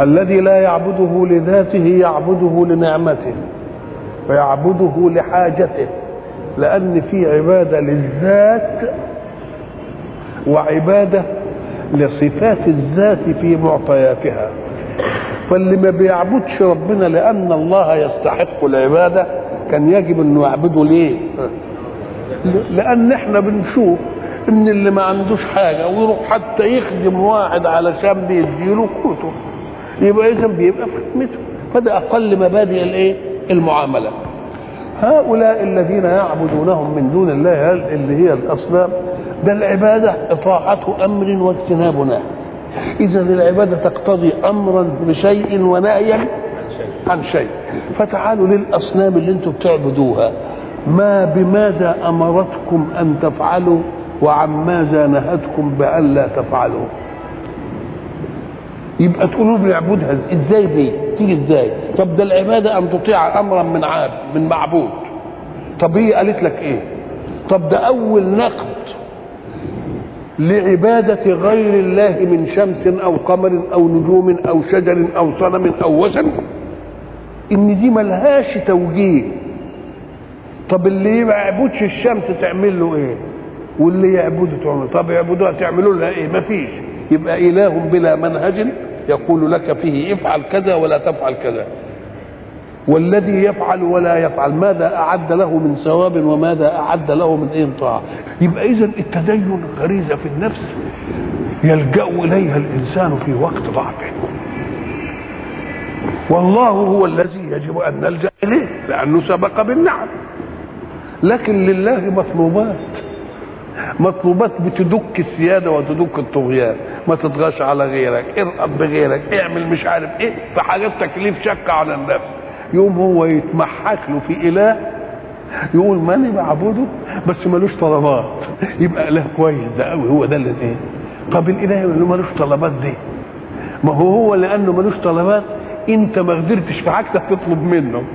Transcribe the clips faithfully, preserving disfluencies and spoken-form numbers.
الذي لا يعبده لذاته يعبده لنعمته ويعبده لحاجته، لأن في عبادة للذات وعبادة لصفات الذات في معطياتها. فاللي ما بيعبدش ربنا لأن الله يستحق العبادة كان يجب أنه يعبده ليه؟ لأن احنا بنشوف ان اللي ما عندوش حاجة ويروح حتى يخدم واحد علشان بيديله قوته، يبقى إذا بيبقى في خدمته. فده أقل مبادئ الايه؟ المعاملة. هؤلاء الذين يعبدونهم من دون الله اللي هي الأصنام، ده العبادة إطاعة أمر واجتناب نهي. إذا العبادة تقتضي أمرا بشيء ونهيا عن شيء. فتعالوا للأصنام اللي انتم بتعبدوها، ما بماذا أمرتكم أن تفعلوا وعن ماذا نهتكم بألا تفعلوا؟ يبقى تقولوا بنعبدها ازاي؟ دي تيجي ازاي؟ طب ده العبادة أن تطيع أمرا من عابد من معبود. طب هي قالت لك ايه؟ طب ده أول نقد لعبادة غير الله من شمس أو قمر أو نجوم أو شجر أو صنم أو وثن، إن دي ملهاش توجيه. طب اللي ما يعبدش الشمس تعمل له ايه؟ واللي يعبده تعمل، طب يعبدوها تعملوا لها ايه؟ مفيش. يبقى إله بلا منهج يقول لك فيه افعل كذا ولا تفعل كذا. والذي يفعل ولا يفعل ماذا أعد له من ثواب وماذا أعد له من ايه طاعة؟ يبقى إذا التدين غريزة في النفس يلجأ إليها الإنسان في وقت ضعفه، والله هو الذي يجب أن نلجأ إليه لأنه سبق بالنعم. لكن لله مطلوبات، مطلوبات بتدك السيادة وتدك الطغيان. ما تضغش على غيرك، ارقب بغيرك، اعمل مش عارف ايه، في حاجات تكليف شك على النفس. يوم هو يتمحك له في إله يقول ماني بعبده بس ملوش طلبات، يبقى إله كويس ده قوي. هو ده اللي ايه؟ طب الإله اللي ملوش طلبات دي، ما هو هو لأنه ملوش طلبات انت ما قدرتش في حاجتك تطلب منه،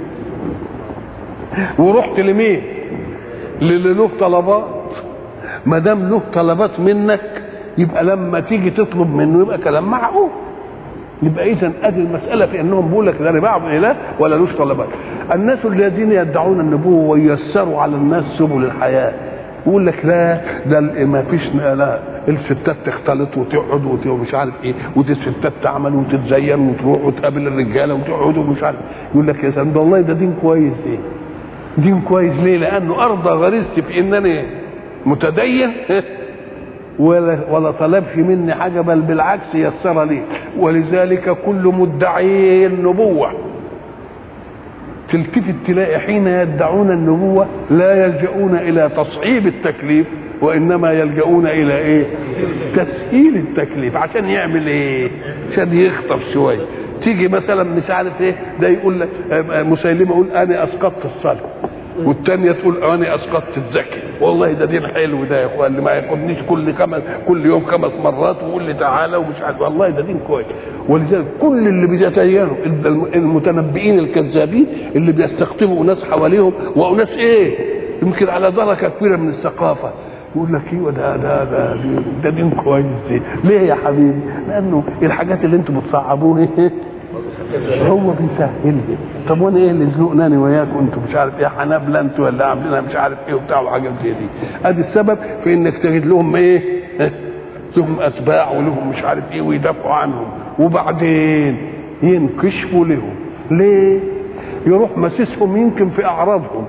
ورحت لمين؟ للي له طلبات. ما دام له طلبات منك يبقى لما تيجي تطلب منه يبقى كلام معقول. يبقى اذا ادي المساله في انهم بيقول لك لا انا بعبد اله ولا لوش طلبات. الناس الذين يدعون النبوه وييسروا على الناس سبل الحياه يقول لك لا ده ما فيش، لا الستات تختلط وتقعد ومش عارف ايه، ودي الستات تعمل وتتزين وتروح وتقابل الرجاله وتقعد ومش عارف. يقول لك يا سيدي والله ده دين كويس. ايه دين كويس؟ ليه؟ لانه ارضى غريزتي في انني متدين ولا ولا طلبش مني حاجه، بل بالعكس يسر لي. ولذلك كل مدعي النبوه تلتفت تلاقي حين يدعون النبوه لا يلجؤون الى تصعيب التكليف، وانما يلجؤون الى ايه؟ تسهيل التكليف. عشان يعمل ايه؟ عشان يخطف شويه. تيجي مثلا مش عارف ايه، ده يقول لك مسيلمه يقول انا اسقطت الصلاه، والثانيه تقول انا اسقطت الزكاه. والله ده دين حلو ده يا اخوان، اللي ما ياخدنيش كل خمس كل يوم خمس مرات ويقول لي تعالى ومش عارف. والله ده دين كويس. ولذلك كل اللي بيتدينوا المتنبئين الكذابين اللي بيستقطبوا ناس حواليهم وناس ايه يمكن على درجه كبيره من الثقافه يقول لك ايوه ده ده ده ده دين كويس. دي ليه يا حبيبي؟ لانه الحاجات اللي انتم بتصعبوها هو بيسهل لي. طب وانا ايه اللي زنقناني وياكم انتم مش عارف ايه حنابله انتوا ولا عاملين مش عارف ايه وبتاع وحاجات زي دي. ادي السبب في انك تجد لهم ايه؟ لهم اتباع ولهم مش عارف ايه ويدافعوا عنهم، وبعدين ينكشفوا لهم. ليه؟ يروح مسيسهم يمكن في اعراضهم،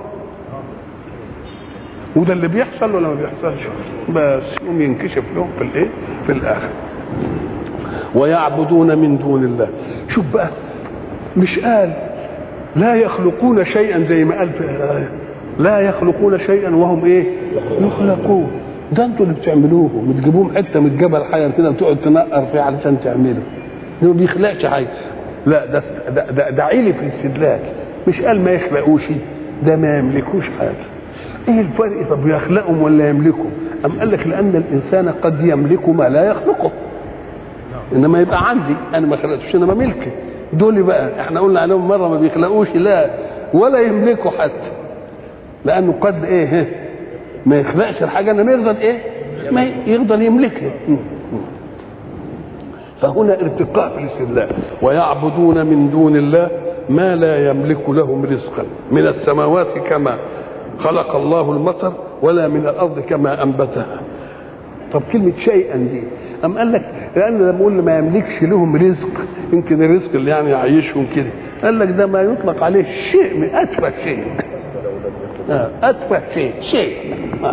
وده اللي بيحصل ولا ما بيحصلش؟ بس يوم ينكشف لهم في الايه؟ في الاخر. ويعبدون من دون الله. شوف بقى، مش قال لا يخلقون شيئا زي ما قال في الآية لا يخلقون شيئا وهم ايه؟ يخلقون. ده انتوا اللي بتعملوه، بتجيبوهم حته من الجبل حجر كده وتقعد تنقر فيه علشان تعمله. ده ما بيخلقش حاجه. لا ده ده, ده, ده عيلي في الاستدلال. مش قال ما يخلقوش، ده ما يملكوش حاجه. ايه الفرق؟ طب يخلقهم ولا يملكهم؟ أم قال لك لان الانسان قد يملك ما لا يخلقه، انما يبقى عندي انا ما خلقتش انما ملكي. دول بقى احنا قلنا عليهم مره ما بيخلقوش لا ولا يملكوا حتى، لانه قد ايه ما يخلقش الحاجه انما يقدر ايه؟ ما يقدر يملكها. فهنا ارتقاء في الاستدلال. ويعبدون من دون الله ما لا يملك لهم رزقا من السماوات كما خلق الله المطر ولا من الارض كما انبتها. طب كلمه شيئا دي ام قال لك لان لما اقول ما يملكش لهم رزق يمكن الرزق اللي يعني يعيشهم كده، قال لك ده ما يطلق عليه شيء من اتفه شيء. آه اتفه شيء شيء آه.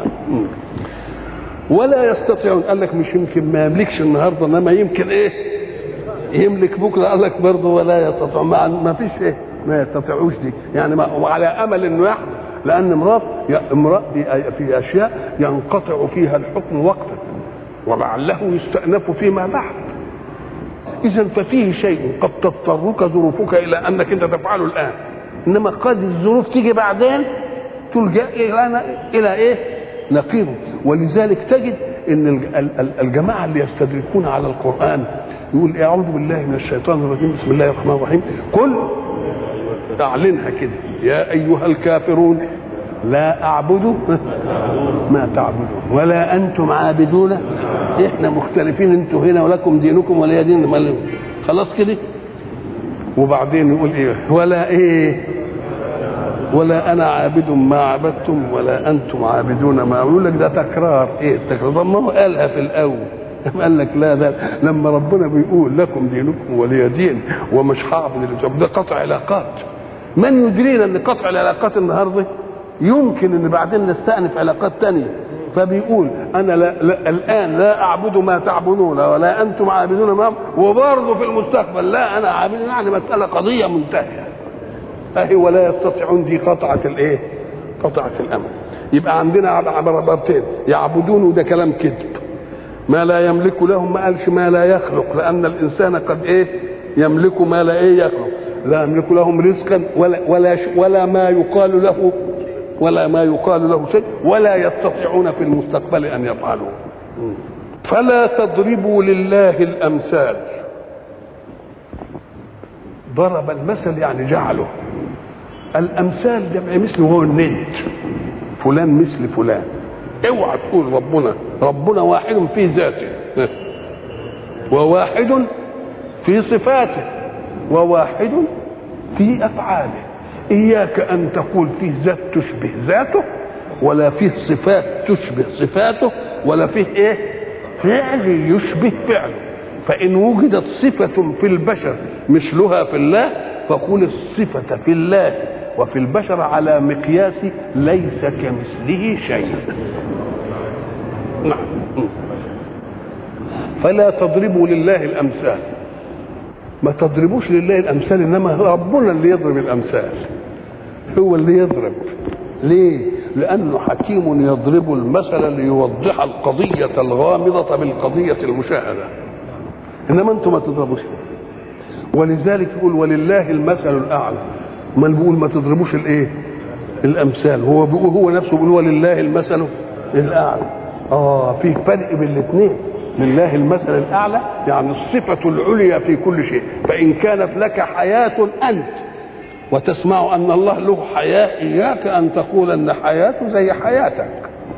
ولا يستطيعون، قال لك مش يمكن ما يملكش النهارده انما يمكن ايه يملك بكره، قال لك برضه ولا يستطيعون، ما فيش ايه ما يستطيعوش دي يعني ما وعلى امل انه يحدث، لان امراه امراه في اشياء ينقطع فيها الحكم وقتا ولعله يستأنف فيما بعد. اذا ففيه شيء قد تضطرك ظروفك الى انك انت تفعله الان، انما قد الظروف تيجي بعدين تلجأ الى الى ايه نقيضه. ولذلك تجد ان الجماعه اللي يستدركون على القران يقول اعوذ بالله من الشيطان الرجيم بسم الله الرحمن الرحيم قل اعلنها كده يا ايها الكافرون لا اعبد ما تعبدون ولا انتم عابدون، احنا مختلفين انتم هنا ولكم دينكم ولي دين، خلاص كده. وبعدين يقول ايه ولا ايه ولا انا عابد ما عبدتم ولا انتم عابدون ما، يقول لك ده تكرار. ايه التكرار؟ طب ما هو قالها في الاول، قال لك لا ده لما ربنا بيقول لكم دينكم ولي دين ومش هعبد اللي ده قطع علاقات. من يدرينا ان قطع العلاقات النهارده يمكن ان بعدين نستأنف علاقات تانية، فبيقول انا لا, لا الان لا اعبد ما تعبدون ولا انتم عابدون ما، وبرضه في المستقبل لا انا عابد، يعني مسألة قضية منتهية اهي. ولا يستطيعون دي قطعة الايه قطعة الامل. يبقى عندنا عبارتين يعبدون وده كلام كذب، ما لا يملك لهم، ما قالش ما لا يخلق، لان الانسان قد ايه يملك ما لا ايه يخلق، لا يملك لهم رزقا ولا ولا ولا ما يقال له ولا ما يقال له شيء، ولا يستطيعون في المستقبل ان يفعلوا. فلا تضربوا لله الامثال. ضرب المثل يعني جعله. الامثال جمع مثل هو الند، فلان مثل فلان. اوعى تقول ربنا ربنا واحد في ذاته وواحد في صفاته وواحد في افعاله. اياك ان تقول فيه ذات تشبه ذاته ولا فيه صفات تشبه صفاته ولا فيه ايه فعل يشبه فعله. فان وجدت صفة في البشر مثلها في الله فقول الصفة في الله وفي البشر على مقياس ليس كمثله شيء. نعم. فلا تضربوا لله الامثال، ما تضربوش لله الامثال، انما ربنا اللي يضرب الامثال، هو اللي يضرب. ليه؟ لانه حكيم يضرب المثل ليوضح القضيه الغامضه بالقضيه المشاهده، انما انتم ما تضربوش. ولذلك يقول ولله المثل الاعلى، ما بيقول ما تضربوش الايه الامثال، هو بيقول هو نفسه بيقول ولله المثل الاعلى. اه في فرق بين الاثنين. لله المثل الاعلى يعني الصفه العليا في كل شيء. فان كانت لك حياه انت وتسمع ان الله له حياه، اياك ان تقول ان حياته زي حياتك.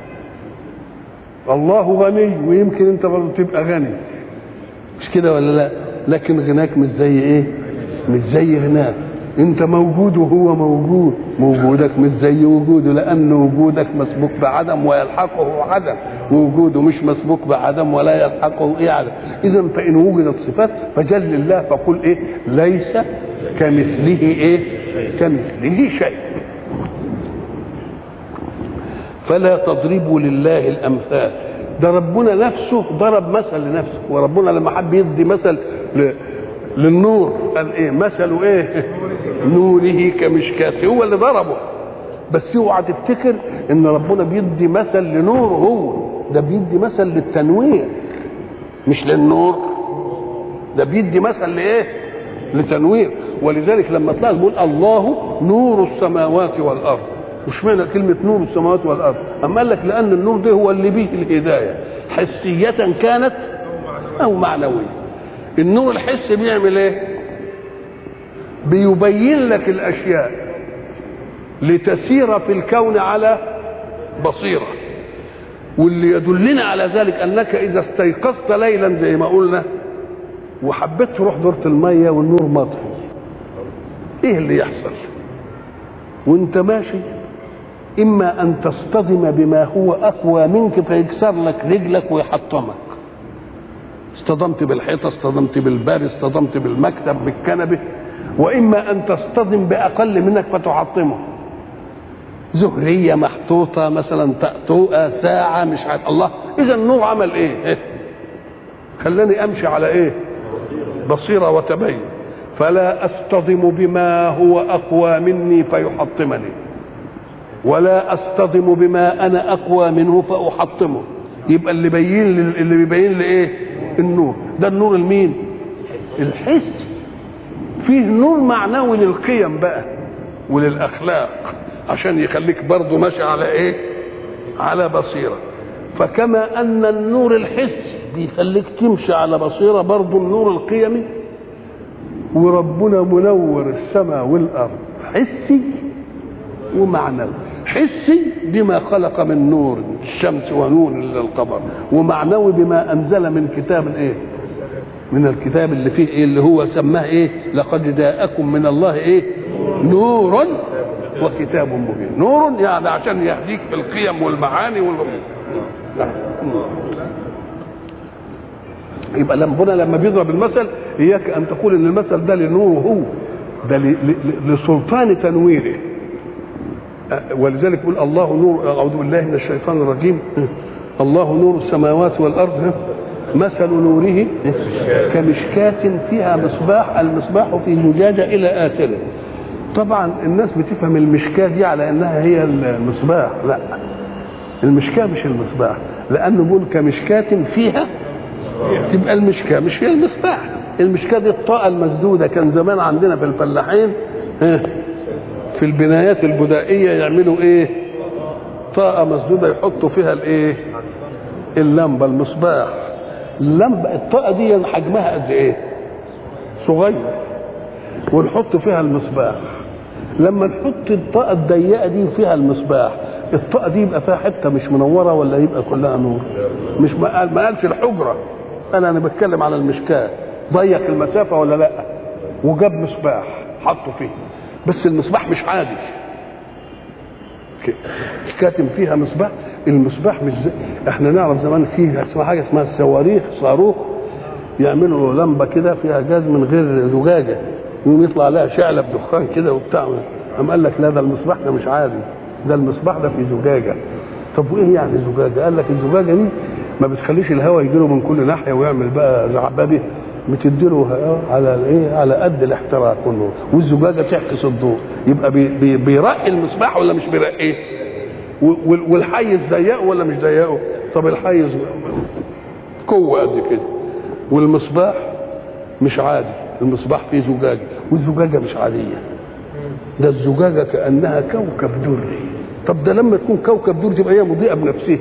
الله غني ويمكن انت برضه تبقى غني، مش كده ولا لا؟ لكن غناك مش زي ايه مش زي غناك. انت موجود وهو موجود، وجودك مش زي وجوده، لان وجودك مسبوق بعدم ويلحقه عدم، ووجوده مش مسبوق بعدم ولا يلحقه ايه عدم. اذا فان وجدت صفات فجل الله فقل ايه ليس كمثله ايه كمثله شيء. فلا تضربوا لله الامثال. ده ربنا نفسه ضرب مثل لنفسه، وربنا لما حب يدي مثل ل... للنور قال ايه مثله ايه نوره كمشكاة، هو اللي ضربه. بس اوعى تفتكر ان ربنا بيدي مثل لنوره، هو ده بيدي مثل للتنوير مش للنور، ده بيدي مثل لايه لتنوير. ولذلك لما طلع بيقول الله نور السماوات والارض، مش معنى كلمه نور السماوات والارض، اما قال لك لان النور ده هو اللي بيه الهدايه حسيه كانت او معنويه. النور الحسي بيعمل ايه؟ بيبين لك الاشياء لتسير في الكون على بصيره، واللي يدلنا على ذلك انك اذا استيقظت ليلا زي ما قلنا وحبيت تروح دورة المية والنور مطفي، ايه اللي يحصل وانت ماشي؟ اما ان تصطدم بما هو اقوى منك فيكسر لك رجلك ويحطمك، اصطدمت بالحيطه، اصطدمت بالباب، اصطدمت بالمكتب، بالكنبه، واما ان تصطدم باقل منك فتحطمه، زهريه محطوطه مثلا، طقطوقه، ساعه، مش عارف الله. اذا النور عمل ايه؟ إيه؟ خلاني امشي على ايه؟ بصيره وتبين، فلا اصطدم بما هو اقوى مني فيحطمني، ولا اصطدم بما انا اقوى منه فاحطمه. يبقى اللي بيين اللي بيبين لي ايه؟ النور. ده النور المين؟ الحس. فيه نور معنوي للقيم بقى وللاخلاق، عشان يخليك برضه ماشي على ايه؟ على بصيره. فكما ان النور الحسي بيخليك تمشي على بصيره، برضه النور القيمي. وربنا منور السماء والارض حسي ومعنوي. حسي بما خلق من نور الشمس ونور للقمر، ومعنوي بما انزل من كتاب ايه؟ من الكتاب اللي فيه ايه؟ اللي هو سماه ايه؟ لقد جاءكم من الله ايه؟ نور وكتاب مبين. نور يعني عشان يهديك بالقيم والمعاني وال يبقى ربنا لما بيضرب المثل اياك ان تقول ان المثل ده لنوره هو، ده لسلطان تنويره. ولذلك يقول الله نور، اعوذ بالله من الشيطان الرجيم، الله نور السماوات والارض مثل نوره كمشكاة فيها مصباح، المصباح في زجاجة الى اخره. طبعا الناس بتفهم المشكاة دي على انها هي المصباح، لا، المشكاة مش المصباح، لانه بيقول كمشكاة فيها، تبقى المشكاة مش هي المصباح. المشكاة دي الطاقة المسدودة. كان زمان عندنا في الفلاحين في البنايات البدائية يعملوا ايه؟ طاقة مسدودة يحطوا فيها الايه؟ اللمبة، المصباح. اللمبة الطاقة دي حجمها قد ايه؟ صغير، ونحط فيها المصباح. لما نحط الطاقة الضيقة دي فيها المصباح، الطاقة دي يبقى فيها حتة مش منورة ولا يبقى كلها نور؟ مش ما قال ما قالش الحجرة، انا انا بتكلم على المشكاة. ضيق المسافة ولا لا؟ وجاب مصباح حطه فيه، بس المصباح مش عادي، كاتم فيها مصباح. المصباح مش زي احنا نعرف زمان فيها اسمها حاجه اسمها الصواريخ، صاروخ يعملوا لمبه كده فيها جاز من غير زجاجه، يقوم يطلع لها شعله بدخان كده وبتاع. قام قال لك لا، ده المصباح ده مش عادي، ده المصباح ده في زجاجه. طب وايه يعني زجاجه؟ قال لك الزجاجه دي ما بتخليش الهواء يجي له من كل ناحيه ويعمل بقى زعبابه، بتديله على ايه؟ على قد الاحتراق والنور، والزجاجه تعكس الضوء. يبقى بي بي بيرقي المصباح ولا مش بيرقيه؟ والحيز ضيقه ولا مش ضيقه؟ طب الحيز قوه قد كده، والمصباح مش عادي، المصباح فيه زجاجه، والزجاجه مش عاديه، ده الزجاجه كانها كوكب دري. طب ده لما تكون كوكب دري تبقى هي مضيئه بنفسها.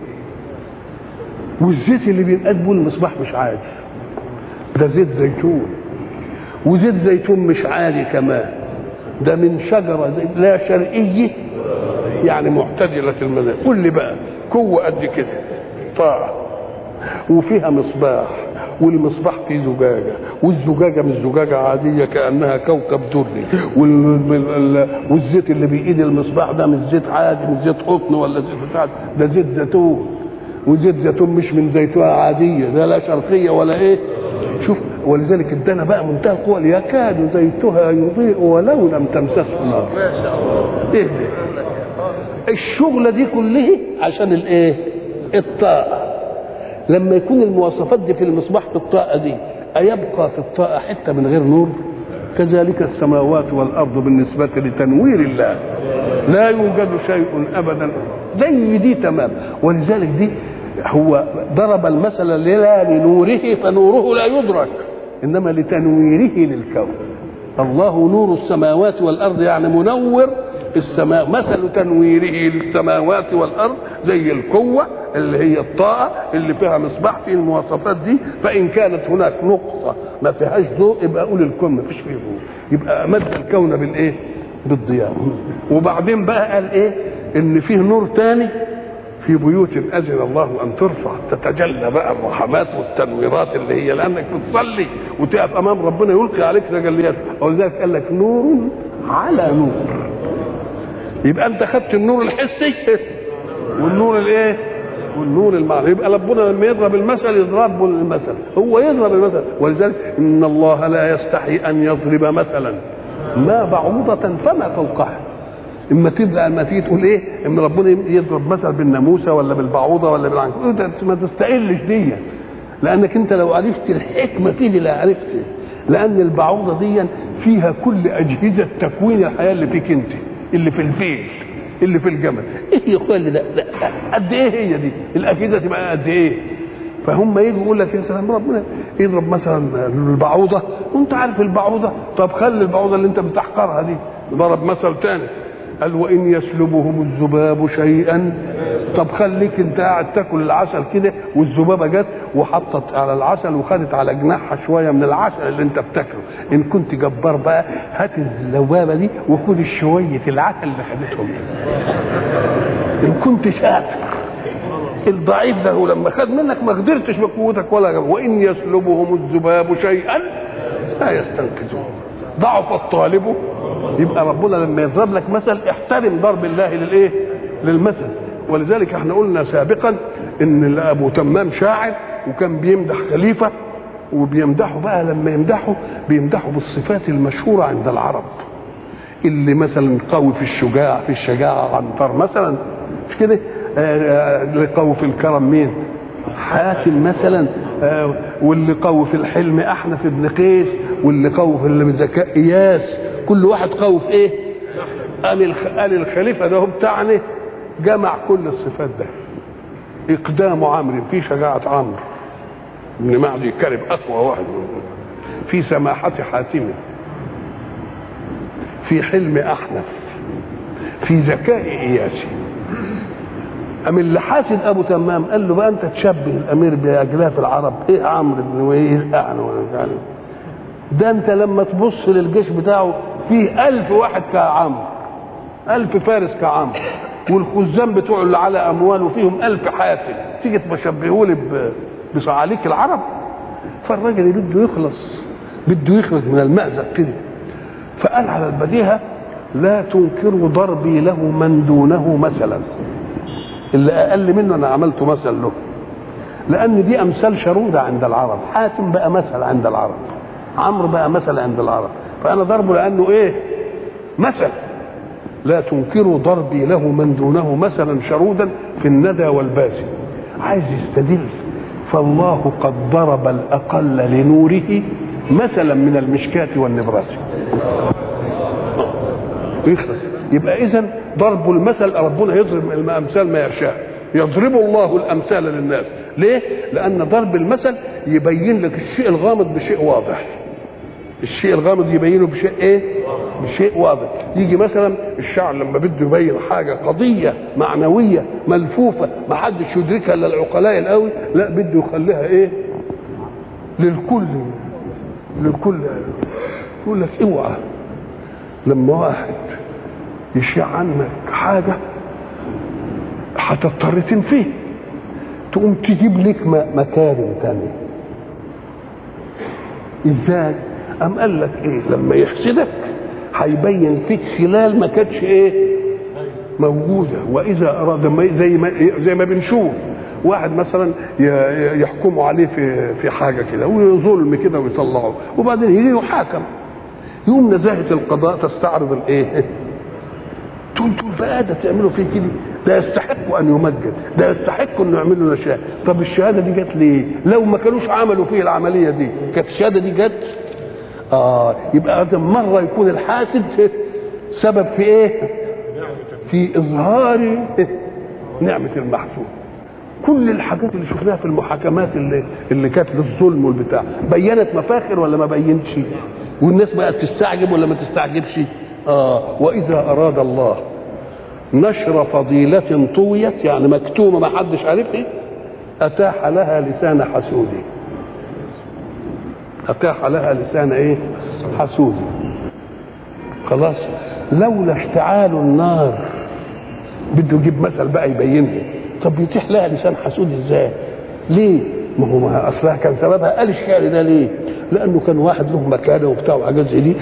والزيت اللي بينقاد المصباح مش عادي، ده زيت زيتون، وزيت زيتون مش عادي كمان، ده من شجره زي لا شرقيه يعني معتدله المذاق. قول لي بقى قوه قد كده طاعه وفيها مصباح، والمصباح فيه زجاجه، والزجاجه مش زجاجه عاديه كانها كوكب دري، والزيت اللي بايد المصباح ده مش زيت عادي، مش زيت قطن ولا زيت بتاع، ده زيت زيتون، وزيت زيتون مش من زيتونه عاديه، ده لا شرقيه ولا ايه. شوف، ولذلك ادانا بقى منتهى القوه، يكاد زيتها يضيء ولو لم تمسسه نار. ايه ده؟ الشغله دي كلها عشان الايه؟ الطاقه. لما يكون المواصفات دي في المصباح في الطاقه دي، ايبقى في الطاقه حته من غير نور؟ كذلك السماوات والارض بالنسبه لتنوير الله لا يوجد شيء ابدا زي دي تمام. ولذلك دي هو ضرب المثل لا لنوره فنوره لا يدرك، انما لتنويره للكون. الله نور السماوات والارض يعني منور السماء. مثل تنويره للسماوات والارض زي القوه اللي هي الطاقه اللي فيها مصباح فيه المواصفات دي. فان كانت هناك نقطه ما فيهاش ضوء يبقى اقول الكون ما فيش فيه ضوء، يبقى مد الكون بالايه؟ بالضياء. وبعدين بقى قال ايه؟ ان فيه نور تاني في بيوت اذن الله ان ترفع تتجلى بقى الرحمات والتنويرات اللي هي لانك بتصلي وتقف امام ربنا يلقي عليك تجليات، ولذلك قال لك نور على نور. يبقى انت خدت النور الحسي والنور الايه؟ والنور المعنوي. يبقى ربنا لما يضرب المثل يضرب المثل، هو يضرب المثل. ولذلك ان الله لا يستحي ان يضرب مثلا ما بعوضة فما فوقها. اما تبدا اما تيجي تقول ايه ان ربنا يضرب مثل بالناموسه ولا بالبعوضه ولا بالعنكبوت، ما تستقلش دي، لانك انت لو عرفت الحكمه فيه دي لا عرفت. لان البعوضه دي فيها كل اجهزه تكوين الحياه اللي فيك انت، اللي في الفيل، اللي في الجمل. ايه يا اخويا ده قد ايه هي دي الاجهزه تبقى قد ايه؟ فهم يجوا يقول لك يا سلام ربنا يضرب مثلا البعوضه وانت عارف البعوضه، طب خلي البعوضه اللي انت بتحقرها دي. ضرب مثل تاني قال وان يسلبهم الذباب شيئا، طب خليك انت قاعد تاكل العسل كده والذبابه جت وحطت على العسل وخدت على جناحها شويه من العسل اللي انت بتاكله، ان كنت جبار بقى هات الذبابه دي وخد شويه العسل اللي خدتهم. ان كنت شاطر. الضعيف ده هو لما خد منك ما قدرتش بقوتك ولا جب. وان يسلبهم الذباب شيئا لا يستنقذوه، ضعف الطالب. يبقى ربنا لما يضرب لك مثل احترم ضرب الله للايه؟ للمثل. ولذلك احنا قلنا سابقا ان ابو تمام شاعر وكان بيمدح خليفه، وبيمدحه بقى لما يمدحه بيمدحه بالصفات المشهوره عند العرب، اللي مثلا قوي في الشجاع في الشجاعه عنتر مثلا، مش كده؟ اللي قوي في الكرم مين؟ حاتم مثلا. آه واللي قوي في الحلم احنف بن قيس، واللي قوي في الذكاء اياس. كل واحد قوي في ايه؟ قال الخليفه ده بتاعنا جمع كل الصفات ده. اقدام عمرو في شجاعه عمرو بن معدي كرب اقوى واحد، في سماحه حاتم، في حلم احنف، في ذكاء اياسي. أم اللي حاسد ابو تمام قال له بقى انت تشبه الامير باجلاف العرب، ايه عمرو بن وايه الاعنى ولا يعني ده؟ انت لما تبص للجيش بتاعه فيه ألف واحد كعمرو، ألف فارس كعمرو، والخزان بتوعه اللي على امواله فيهم ألف حافل، تيجي تشبهه لي بصعاليك العرب؟ فالراجل بده يخلص، بده يخلص من المأزق كده، فقال على البديهه لا تنكروا ضربي له من دونه مثلا، اللي اقل منه انا عملته مثل له، لان دي امثال شروده عند العرب. حاتم بقى مثل عند العرب، عمرو بقى مثل عند العرب، فانا ضربه لانه ايه؟ مثل. لا تنكروا ضربي له من دونه مثلا شرودا في الندى والباسي. عايز يستدل، فالله قد ضرب الاقل لنوره مثلا من المشكاة والنبراس. يخلص. يبقى اذا ضرب المثل ربنا يضرب الامثال ما يشاء، يضرب الله الامثال للناس. ليه؟ لان ضرب المثل يبين لك الشيء الغامض بشيء واضح، الشيء الغامض يبينه بشيء ايه؟ بشيء واضح. يجي مثلا الشاعر لما بده يبين حاجه قضيه معنويه ملفوفه ما حدش يدركها الا العقلاء القوي، لا بده يخليها ايه؟ للكل، للكل. يقول لك اوعى لما واحد يشيع عنك حاجه هتضطر تنفيه، تقوم تجيب لك مكارم تانية. ازاي؟ قام قال لك ايه؟ لما يحسدك هيبين فيك خلال ما كانتش ايه؟ موجوده. واذا اراد ما زي ما زي ما بنشوف واحد مثلا يحكموا عليه في في حاجه كده وظلم كده ويطلعه، وبعدين يجي يحاكم، يوم نزاهه القضاء تستعرض الايه؟ تقول تقول بقى ده تعملوا فيه كده، ده يستحق ان يمجد، ده يستحق انه يعمل له شهاده. طب الشهاده دي جت ليه؟ لو ما كانوش عملوا فيه العمليه دي كانت الشهاده دي جت؟ اه يبقى ده مره يكون الحاسد سبب في ايه؟ في اظهار نعمه المحسود. كل الحاجات اللي شفناها في المحاكمات اللي اللي كانت للظلم والبتاع بينت مفاخر ولا ما بينتش؟ والناس بقت تستعجب ولا ما تستعجبش؟ اه واذا اراد الله نشر فضيلة طويت، يعني مكتومة ما حدش عارفها، اتاح لها لسان حسودي، اتاح لها لسان ايه؟ حسودي. خلاص. لولا اشتعال النار، بده يجيب مثل بقى يبينها، طب يتيح لها لسان حسود ازاي؟ ليه؟ ما هو ما اصلها كان سببها قال الشعر ده ليه؟ لانه كان واحد له مكانه وبتاع وحاجات زي دي